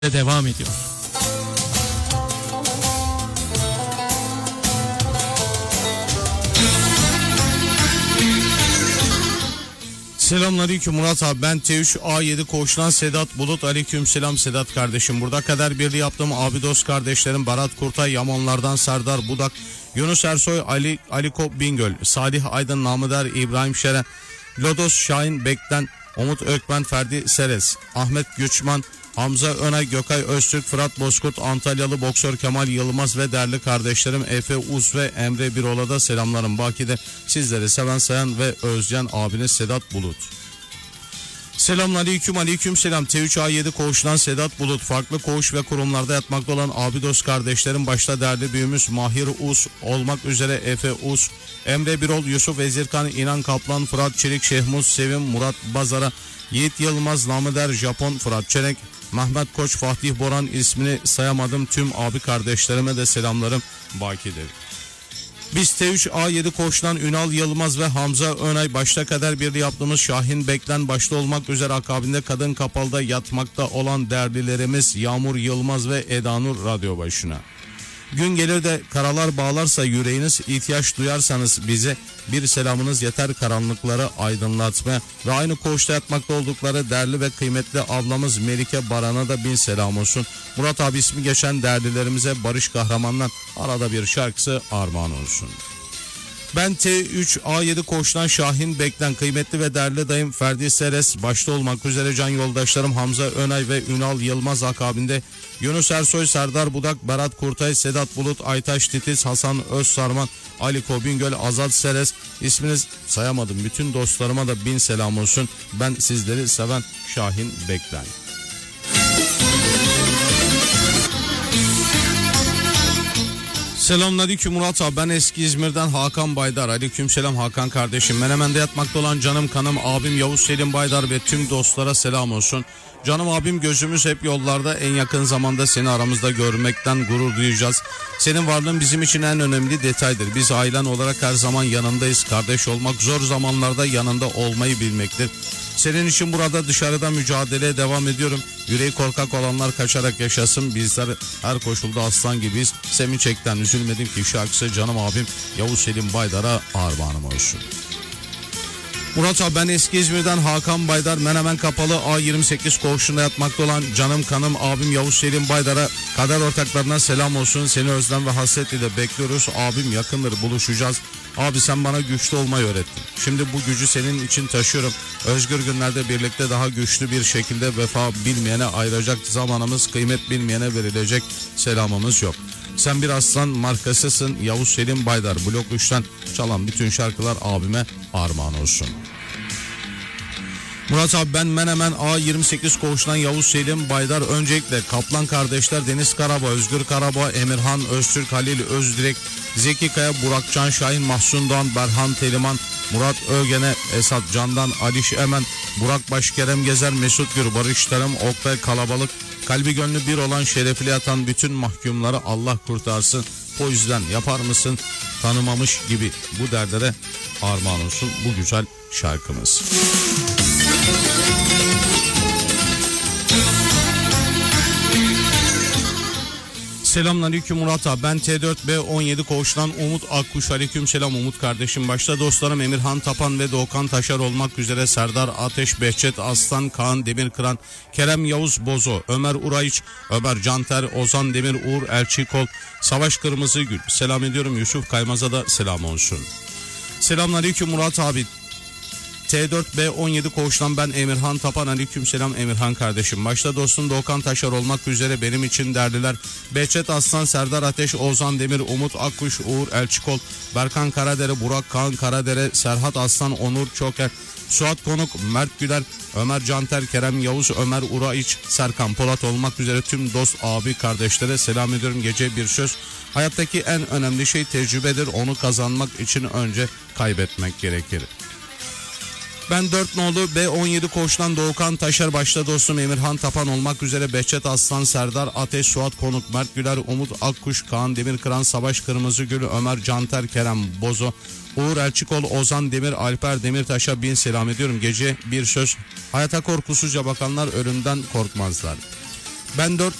devam ediyor. Selamünaleyküm Murat abi, ben T3A7 Koğuş'tan Sedat Bulut. Aleykümselam Sedat kardeşim. Burada kader birliği yaptığım abi dost kardeşlerim Berat Kurtay, Yamanlardan Serdar Budak, Yunus Ersoy, Aliko Bingöl, Salih Aydın, Namıder, İbrahim Şeren, Lodos Şahin Bek'ten, Umut Ökmen, Ferdi Seres, Ahmet Güçman, Hamza Önay, Gökay Öztürk, Fırat Bozkurt, Antalyalı boksör Kemal Yılmaz ve değerli kardeşlerim Efe Uz ve Emre Birola'da selamlarım. Baki'de sizleri seven sayan ve özleyen abiniz Sedat Bulut. Selamünaleyküm, aleykümselam. T3A7 Koğuş'tan Sedat Bulut. Farklı koğuş ve kurumlarda yatmakta olan abi dost kardeşlerim başta değerli büyüğümüz Mahir Uz olmak üzere Efe Uz, Emre Birol, Yusuf Ezirkan, İnan Kaplan, Fırat Çelik, Şehmuz Sevim, Murat Bazara, Yiğit Yılmaz, Namıder Japon, Fırat Çelik, Mehmet Koç, Fatih Boran, ismini sayamadım tüm abi kardeşlerime de selamlarım bakidir. Biz T3A7 Koç'tan Ünal Yılmaz ve Hamza Önay başta kader birliği yaptığımız Şahin Beklen başta olmak üzere akabinde Kadın Kapal'da yatmakta olan değerlilerimiz Yağmur Yılmaz ve Edanur radyo başına. Gün gelir de karalar bağlarsa yüreğiniz, ihtiyaç duyarsanız bize bir selamınız yeter karanlıkları aydınlatmaya ve aynı koğuşta yatmakta oldukları değerli ve kıymetli ablamız Melike Baran'a da bin selam olsun. Murat abi ismi geçen değerlilerimize Barış Kahraman'dan arada bir şarkısı armağan olsun. Ben T3A7 Koç'tan Şahin Beklen, kıymetli ve değerli dayım Ferdi Seres başta olmak üzere can yoldaşlarım Hamza Önay ve Ünal Yılmaz akabinde Yunus Ersoy, Serdar Budak, Berat Kurtay, Sedat Bulut, Aytaş Titiz, Hasan Özsarman, Aliko Bingöl, Azat Seres, isminiz sayamadım bütün dostlarıma da bin selam olsun. Ben sizleri seven Şahin Beklen. Selamünaleyküm Murat abi, ben eski İzmir'den Hakan Baydar. Aleykümselam Hakan kardeşim. Menemen'de yatmakta olan canım kanım abim Yavuz Selim Baydar ve tüm dostlara selam olsun. Canım abim, gözümüz hep yollarda, en yakın zamanda seni aramızda görmekten gurur duyacağız. Senin varlığın bizim için en önemli detaydır. Biz ailen olarak her zaman yanındayız. Kardeş olmak zor zamanlarda yanında olmayı bilmektir. Senin için burada dışarıda mücadeleye devam ediyorum. Yüreği korkak olanlar kaçarak yaşasın. Bizler her koşulda aslan gibiyiz. Sevinçekten üzülmedim ki şarkısı canım abim Yavuz Selim Baydar'a armağanım olsun. Murat abi, ben eski İzmir'den Hakan Baydar. Menemen Kapalı A28 koğuşunda yatmakta olan canım kanım abim Yavuz Selim Baydar'a, kader ortaklarına selam olsun. Seni özlem ve hasretle de bekliyoruz. Abim yakındır, buluşacağız. Abi sen bana güçlü olmayı öğrettin. Şimdi bu gücü senin için taşıyorum. Özgür günlerde birlikte daha güçlü bir şekilde vefa bilmeyene ayıracak zamanımız, kıymet bilmeyene verilecek selamımız yok. Sen bir aslan markasısın Yavuz Selim Baydar. Blok 3'ten çalan bütün şarkılar abime armağan olsun. Murat abi, ben Menemen A28 koğuştan Yavuz Selim Baydar. Öncelikle Kaplan kardeşler Deniz Karabağ, Özgür Karabağ, Emirhan Öztürk, Halil Özdirek, Zeki Kaya, Burak Can Şahin, Mahsun Doğan, Berhan Teliman, Murat Ögene, Esat Candan, Aliş Emen, Burak Baş, Kerem Gezer, Mesut Gür, Barış Tarım, Oktay Kalabalık, kalbi gönlü bir olan şerefli yatan bütün mahkumları Allah kurtarsın. O yüzden yapar mısın tanımamış gibi bu dertlere armağan olsun bu güzel şarkımız. Selamünaleyküm Murat abi, ben T4B17 koğuştan Umut Akkuş. Aleykümselam Umut kardeşim. Başta dostlarım Emirhan Tapan ve Doğukan Taşar olmak üzere Serdar Ateş, Behçet Aslan, Kaan Demirkıran, Kerem Yavuz Bozo, Ömer Urayç, Ömer Canter, Ozan Demir, Uğur Elçikol, Savaş Kırmızıgül. Selam ediyorum, Yusuf Kaymaz'a da selam olsun. Selamünaleyküm Murat abi. T4B17 koğuştan ben Emirhan Tapan. Aleykümselam Emirhan kardeşim. Başta dostum Doğukan Taşar olmak üzere benim için değerliler Behçet Aslan, Serdar Ateş, Ozan Demir, Umut Akkuş, Uğur Elçikol, Berkan Karadere, Burak Kaan Karadere, Serhat Aslan, Onur Çoker, Suat Konuk, Mert Güler, Ömer Canter, Kerem Yavuz, Ömer Uraiç, Serkan Polat olmak üzere tüm dost abi kardeşlere selam ediyorum. Gece bir söz, hayattaki en önemli şey tecrübedir. Onu kazanmak için önce kaybetmek gerekir. Ben 4 nolu B17 koğuştan Doğukan Taşar, başta dostum Emirhan Tapan olmak üzere Behçet Aslan, Serdar Ateş, Suat Konuk, Mert Güler, Umut Akkuş, Kaan Demirkıran, Savaş Kırmızıgül, Ömer Canter, Kerem Bozo, Uğur Elçikol, Ozan Demir, Alper Demirtaş'a bin selam ediyorum. Gece bir söz, hayata korkusuzca bakanlar ölümden korkmazlar. Ben 4